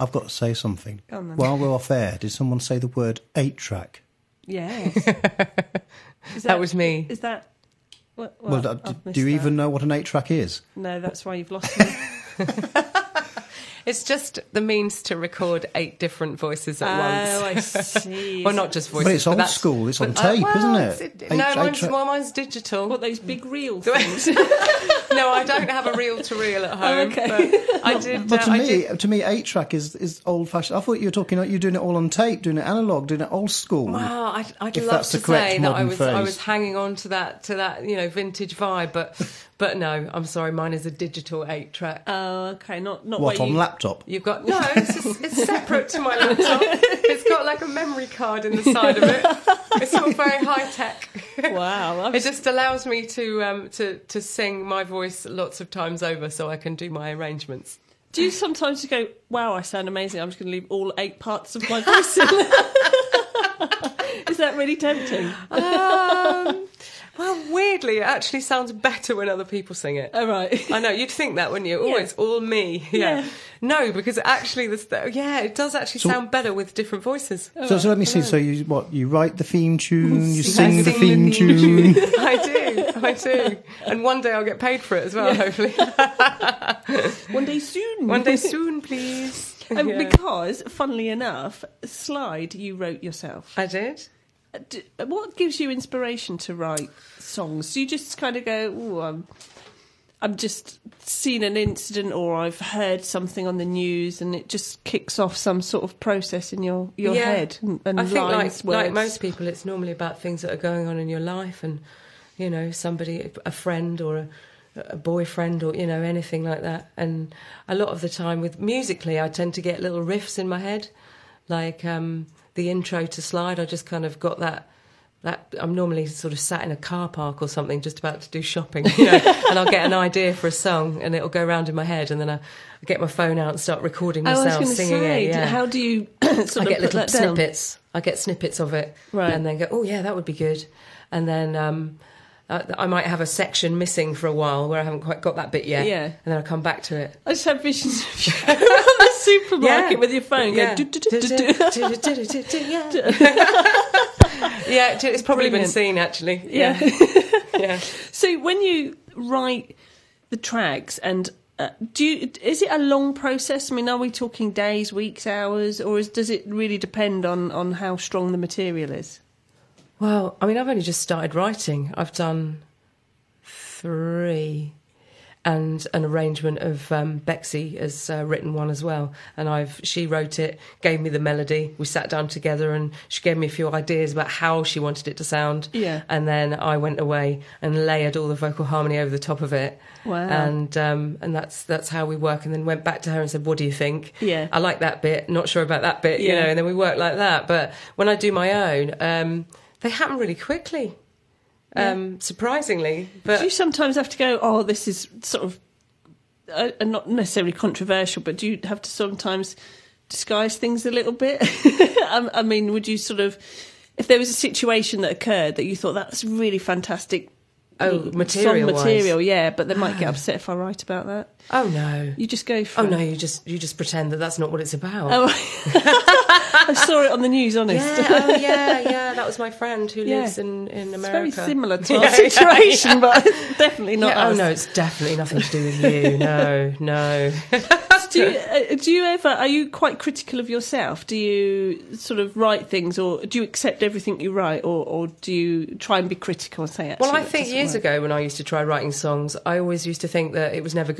I've got to say something. Go on, then. While we're off air, did someone say the word 8-track? Yes. That was me. Is that... Well, do you even know what an 8-track is? No, that's why you've lost me. It's just the means to record 8 different voices at once. Oh, I see. Well, not just voices. But it's old school. It's on tape, isn't it? Mine's digital. What, those big reel things? No, I don't have a reel-to-reel at home. Oh, okay. But I did. But to me, 8-track is old-fashioned. I thought you were talking like you're doing it all on tape, doing it analog, doing it old school. Wow, I'd If love that's to the correct say that I modern was phrase. hanging on to that vintage vibe, but no, I'm sorry, mine is a digital 8-track. Oh, okay. Not What, where on laptop? You've got it's separate to my laptop. It's got like a memory card in the side of it. It's all very high tech. Wow. It just allows me to sing my voice lots of times over, so I can do my arrangements. Do you sometimes go, wow, I sound amazing, I'm just going to leave all 8 parts of my voice in? Is that really tempting? Well, weirdly, it actually sounds better when other people sing it. Oh, right. I know, you'd think that, wouldn't you? Oh, Yeah. it's all me. Yeah. No, because actually, it does actually sound better with different voices. So let me see. So you write the theme tune, you sing the the theme tune. I do. And one day I'll get paid for it as well, hopefully. One day soon. One day soon, please. Yeah. Because, funnily enough, Slide you wrote yourself. I did. What gives you inspiration to write songs? Do you just kind of go, "Ooh, I'm just seen an incident, or I've heard something on the news," and it just kicks off some sort of process in your head and I think lines, like words? most people, it's normally about things that are going on in your life, and somebody, a friend or a boyfriend, or anything like that. And a lot of the time with musically, I tend to get little riffs in my head, like the intro to Slide. I just kind of got that I'm normally sort of sat in a car park or something, just about to do shopping, and I'll get an idea for a song, and it'll go around in my head, and then I get my phone out and start recording myself singing it. Yeah. How do you I get little snippets. I get snippets of it, right, and then go, oh yeah, that would be good, and then I might have a section missing for a while where I haven't quite got that bit yet, and then I'll come back to it. I just have visions of you around the supermarket with your phone going... Yeah, it's probably Brilliant. been seen, actually. Yeah. Yeah. So when you write the tracks, and is it a long process? I mean, are we talking days, weeks, hours, or does it really depend on how strong the material is? Well, I mean, I've only just started writing. I've done 3, and an arrangement of Bexy has written one as well. And she wrote it, gave me the melody. We sat down together, and she gave me a few ideas about how she wanted it to sound. Yeah. And then I went away and layered all the vocal harmony over the top of it. Wow. And that's how we work. And then went back to her and said, "What do you think? Yeah. I like that bit. Not sure about that bit. Yeah. And then we work like that. But when I do my own, they happen really quickly. Surprisingly, but do you sometimes have to go, oh, this is sort of not necessarily controversial, but do you have to sometimes disguise things a little bit? I mean, would you sort of, if there was a situation that occurred that you thought that's really fantastic material, yeah, but they might get upset if I write about that. Oh no, you just go for no, you just pretend that that's not what it's about. I saw it on the news, honest. Yeah, that was my friend who lives in America. It's very similar to our situation, but definitely not us. Oh no, it's definitely nothing to do with you. No. Do you ever, are you quite critical of yourself? Do you sort of write things, or do you accept everything you write, or do you try and be critical and say, actually, well, I think years ago when I used to try writing songs, I always used to think that it was never good